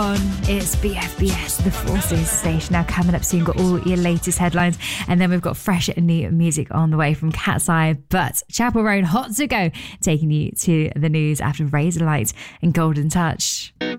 It's BFBS, the Forces station. Now coming up soon, got all your latest headlines, and then we've got fresh and new music on the way from Cat's Eye. But Chapel Roan, hot to go, taking you to the news after Razorlight and Golden Touch.